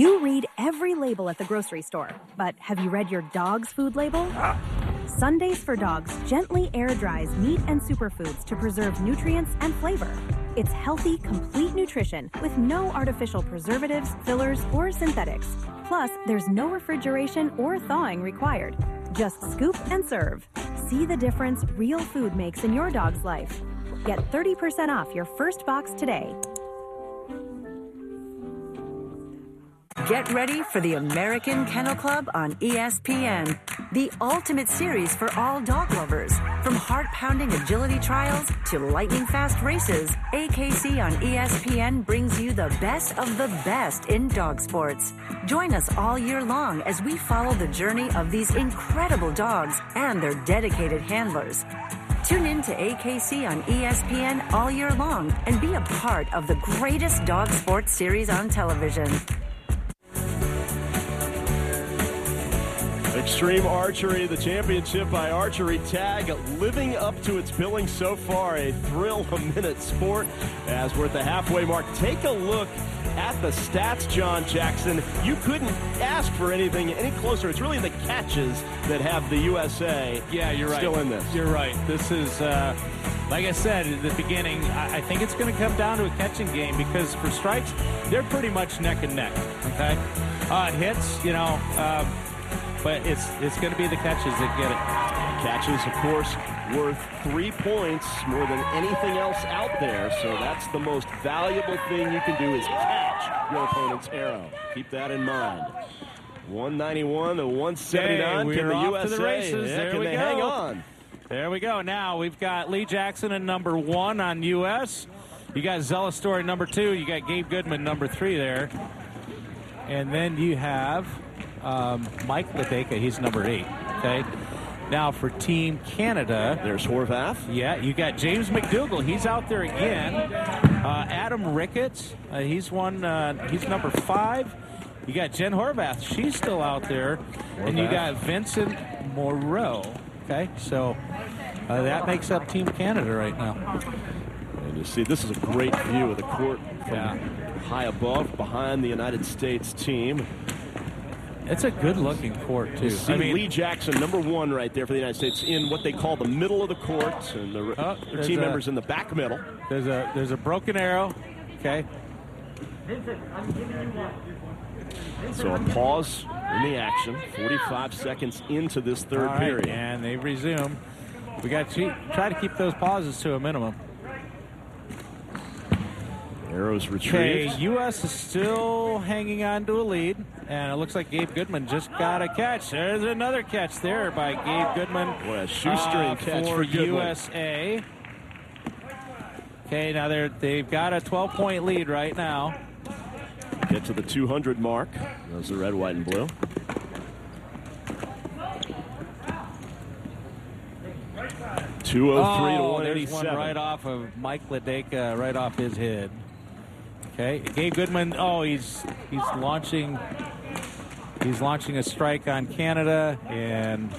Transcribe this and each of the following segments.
You read every label at the grocery store, but have you read your dog's food label? Sundays for Dogs gently air dries meat and superfoods to preserve nutrients and flavor. It's healthy, complete nutrition with no artificial preservatives, fillers, or synthetics. Plus, there's no refrigeration or thawing required. Just scoop and serve. See the difference real food makes in your dog's life. Get 30% off your first box today. Get ready for the American Kennel Club on ESPN, the ultimate series for all dog lovers. From heart-pounding agility trials to lightning-fast races, AKC on ESPN brings you the best of the best in dog sports. Join us all year long as we follow the journey of these incredible dogs and their dedicated handlers. Tune in to AKC on ESPN all year long and be a part of the greatest dog sports series on television. Extreme Archery, the championship by Archery Tag, living up to its billing so far. A thrill-a-minute sport as we're at the halfway mark. Take a look at the stats, John Jackson. You couldn't ask for anything any closer. It's really the catches that have the USA still in this. You're right. This is, like I said at the beginning, I think it's going to come down to a catching game because for strikes, they're pretty much neck and neck, okay? Hits, but it's going to be the catches that get it. Catches, of course, worth 3 points more than anything else out there. So that's the most valuable thing you can do is catch your opponent's arrow. Keep that in mind. 191 to 179. We're can the off USA to the races. There can we they go. hang on? There we go. Now we've got Lee Jackson in number 1 on U.S. You got Zella Story number 2. You got Gabe Goodman number 3 there. And then you have Mike Ledeka, he's number 8. Okay. Now for Team Canada, there's Horvath. Yeah, you got James McDougall. He's out there again. Adam Ricketts, he's number 5. You got Jen Horvath. She's still out there. And you got Vincent Moreau. Okay, so that makes up Team Canada right now. And you see, this is a great view of the court from high above, behind the United States team. It's a good-looking court, too. Lee Jackson, number 1 right there for the United States in what they call the middle of the court, and the team members in the back middle. There's a broken arrow. Okay. So a pause in the action, 45 seconds into this third period. And they resume. We got to try to keep those pauses to a minimum. Arrows retrieved. Okay, U.S. is still hanging on to a lead, and it looks like Gabe Goodman just got a catch. There's another catch there by Gabe Goodman. What a shoestring catch for Goodman. USA. Okay, now they've got a 12-point lead right now. Get to the 200 mark. Those are red, white, and blue. .203 to 187. There's one right off of Mike Ledeka, right off his head. Okay, Gabe Goodman. He's launching a strike on Canada, and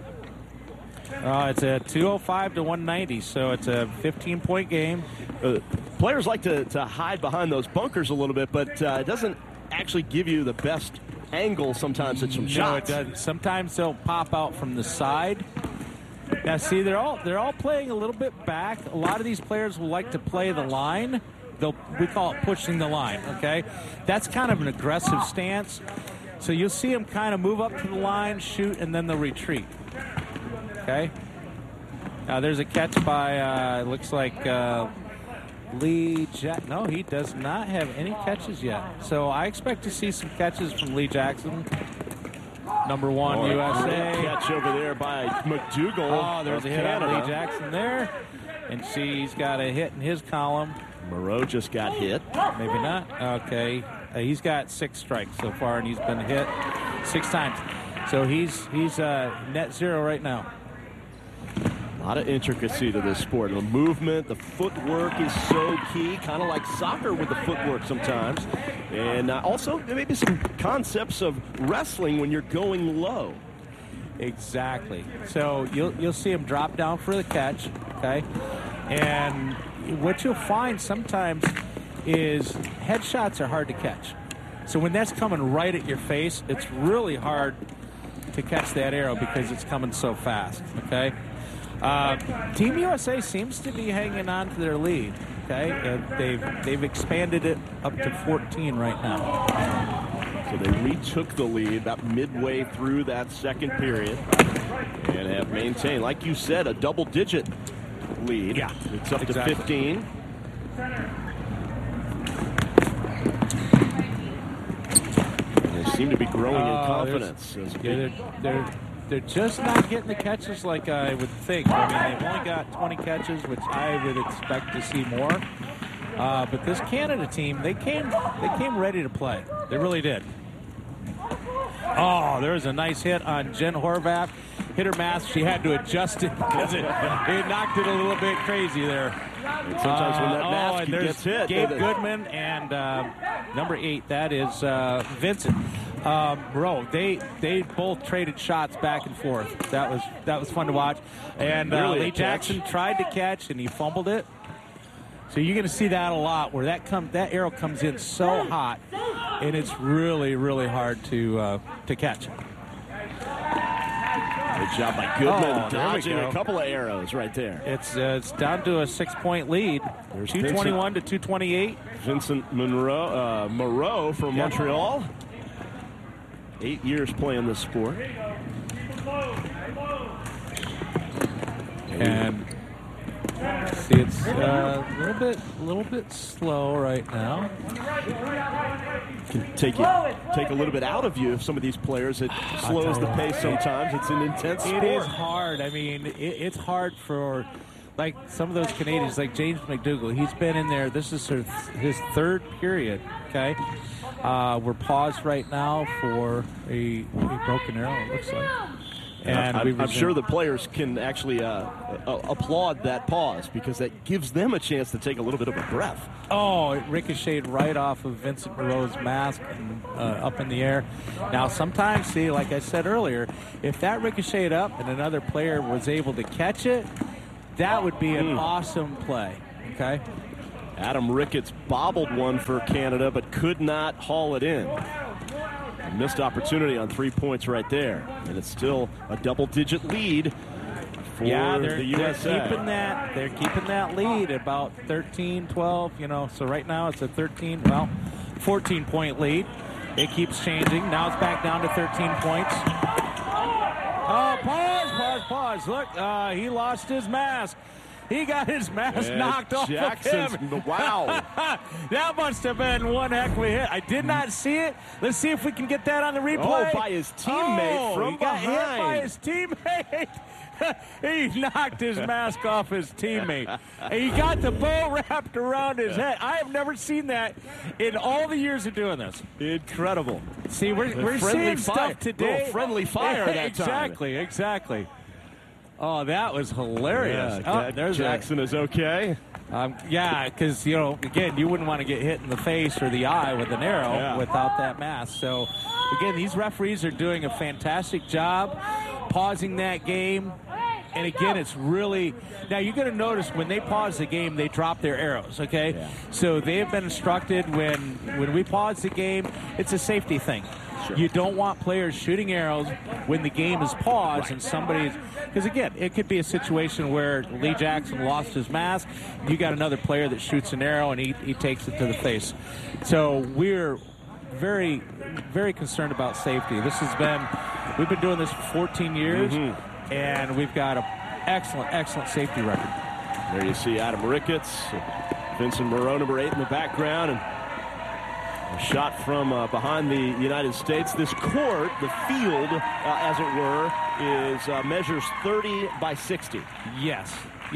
it's a 205 to 190. So it's a 15-point game. Players like to hide behind those bunkers a little bit, but it doesn't actually give you the best angle sometimes at some shots. No, it doesn't. Sometimes they'll pop out from the side. Now, see, they're all playing a little bit back. A lot of these players will like to play the line. We call it pushing the line, okay? That's kind of an aggressive stance. So you'll see them kind of move up to the line, shoot, and then they'll retreat, okay? Now, there's a catch by, looks like Lee Jackson. No, he does not have any catches yet. So I expect to see some catches from Lee Jackson. Number 1, USA. Catch over there by McDougall. There's a hit on Lee Jackson there. And see, he's got a hit in his column. Moreau just got hit. Maybe not. Okay. He's got 6 strikes so far, and he's been hit 6 times. So he's net 0 right now. A lot of intricacy to this sport. The movement, the footwork is so key, kind of like soccer with the footwork sometimes. And also, maybe some concepts of wrestling when you're going low. Exactly. So you'll see him drop down for the catch, okay? And what you'll find sometimes is headshots are hard to catch. So when that's coming right at your face, it's really hard to catch that arrow because it's coming so fast, okay? Team USA seems to be hanging on to their lead, okay? They've expanded it up to 14 right now. So they retook the lead about midway through that second period and have maintained, like you said, a double-digit lead. Yeah, it's up exactly. to 15. And they seem to be growing in confidence. They're just not getting the catches like I would think. I mean, they've only got 20 catches, which I would expect to see more. But this Canada team, they came ready to play. They really did. Oh, there was a nice hit on Jen Horvath. Hit her mask. She had to adjust it because it knocked it a little bit crazy there. And sometimes when that mask gets hit. Gabe Goodman and number 8, that is Vincent Moreau. They both traded shots back and forth. That was fun to watch. And Lee Jackson tried to catch and he fumbled it. So you're going to see that a lot, where that arrow comes in so hot, and it's really, really hard to catch. Good job by Goodman, dodging a couple of arrows right there. It's down to a 6-point lead. There's 221 to 228. Vincent Moreau from Montreal. 8 years playing this sport. And see, it's a little bit slow right now. Can take a little bit out of you of some of these players. It slows the pace sometimes. It's an intense sport. It is hard. I mean, it's hard for like some of those Canadians, like James McDougall. He's been in there. This is his third period. Okay, we're paused right now for a broken arrow. It looks like. And I'm sure the players can actually applaud that pause because that gives them a chance to take a little bit of a breath. Oh, it ricocheted right off of Vincent Moreau's mask and up in the air. Now, sometimes, see, like I said earlier, if that ricocheted up and another player was able to catch it, that would be an awesome play, okay? Adam Ricketts bobbled one for Canada but could not haul it in. A missed opportunity on 3 points right there. And it's still a double-digit lead for the USA. They're keeping that lead at about 13, 12, So right now it's a 14-point lead. It keeps changing. Now it's back down to 13 points. Oh, pause. Look, he lost his mask. He got his mask knocked off of him. Wow. That must have been one heck of a hit. I did not see it. Let's see if we can get that on the replay. Oh, by his teammate from behind. He got hit by his teammate. He knocked his mask off his teammate. And he got the bow wrapped around his head. I have never seen that in all the years of doing this. Incredible. See, we're seeing stuff today. Little friendly fire that time. Exactly. Oh, that was hilarious. There's Jackson is okay. Yeah, because, again, you wouldn't want to get hit in the face or the eye with an arrow without that mask. So, again, these referees are doing a fantastic job pausing that game. And, again, it's really – now, you're going to notice when they pause the game, they drop their arrows, okay? Yeah. So they have been instructed when we pause the game, it's a safety thing. Sure. You don't want players shooting arrows when the game is paused and somebody's – because, again, it could be a situation where Lee Jackson lost his mask. You got another player that shoots an arrow, and he takes it to the face. So we're very, very concerned about safety. We've been doing this for 14 years, and we've got an excellent safety record. There you see Adam Ricketts, Vincent Moreau, number 8 in the background, and a shot from behind the United States. This court, the field, as it were, measures 30 by 60. Yes.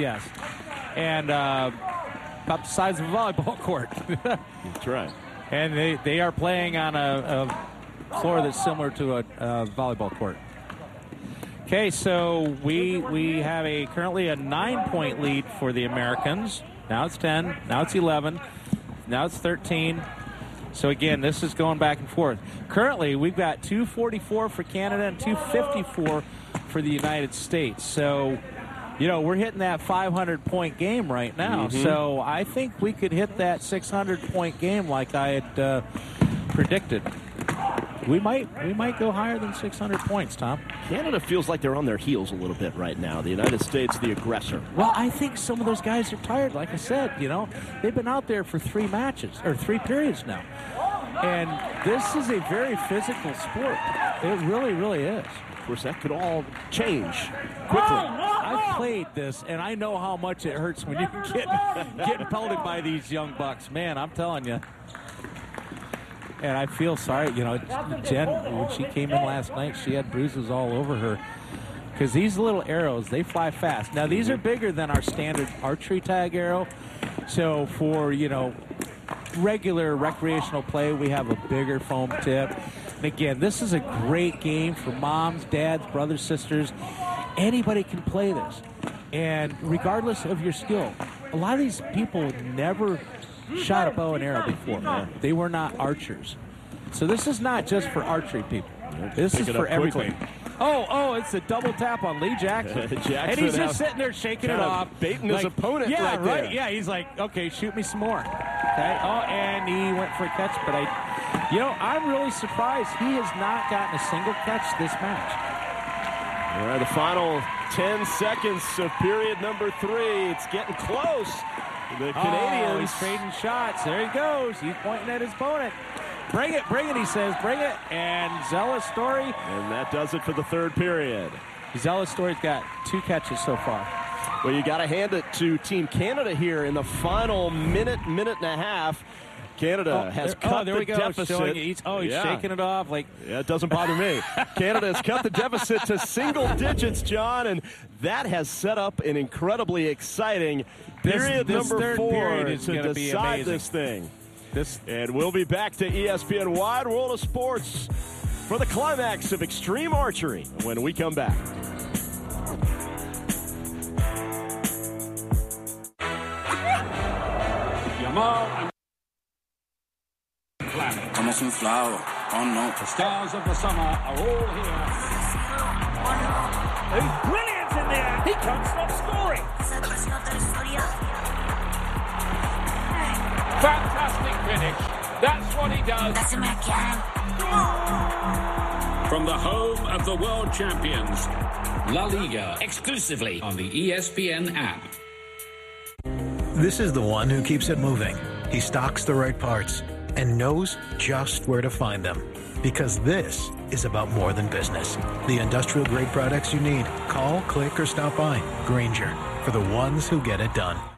And about the size of a volleyball court. That's right. And they are playing on a floor that's similar to a volleyball court. Okay, so we have currently a 9-point lead for the Americans. Now it's 10. Now it's 11. Now it's 13. So, again, this is going back and forth. Currently, we've got 244 for Canada and 254 for the United States. So, we're hitting that 500-point game right now. So I think we could hit that 600-point game like I had predicted, we might go higher than 600 points, Tom. Canada feels like they're on their heels a little bit right now. The United States, the aggressor. Well, I think some of those guys are tired. Like I said, they've been out there for 3 periods now. And this is a very physical sport. It really, really is. Of course, that could all change quickly. I've played this, and I know how much it hurts when you get pelted by these young bucks. Man, I'm telling you. And I feel sorry. Jen, when she came in last night, she had bruises all over her. Because these little arrows, they fly fast. Now, these are bigger than our standard archery tag arrow. So for, regular recreational play, we have a bigger foam tip. And again, this is a great game for moms, dads, brothers, sisters. Anybody can play this. And regardless of your skill, a lot of these people never shot a bow and arrow before. They were not archers. So this is not just for archery people. This is for everybody. Oh, it's a double tap on Lee Jackson. And he's just sitting there shaking it off. Baiting his opponent right there. Yeah, he's like, okay, shoot me some more. Okay. Oh, and he went for a catch, but I'm really surprised he has not gotten a single catch this match. All right, the final 10 seconds of period number 3. It's getting close. The Canadians. He's trading shots. There he goes. He's pointing at his opponent. Bring it, he says. Bring it. And Zealous Story. And that does it for the 3rd period. Zealous Story's got 2 catches so far. Well, you got to hand it to Team Canada here in the final minute and a half. Canada has cut the deficit. He's shaking it off. It doesn't bother me. Canada has cut the deficit to single digits, John, and that has set up an incredibly exciting period number 4 to decide this thing. And we'll be back to ESPN Wide World of Sports for the climax of Extreme Archery when we come back. Como un flower. Oh no. The stars of the summer are all here. He's brilliant in there. He can't stop scoring. Fantastic finish. That's what he does. From the home of the world champions, La Liga, exclusively on the ESPN app. This is the one who keeps it moving. He stocks the right parts and knows just where to find them. Because this is about more than business. The industrial grade products you need. Call, click, or stop by. Grainger, for the ones who get it done.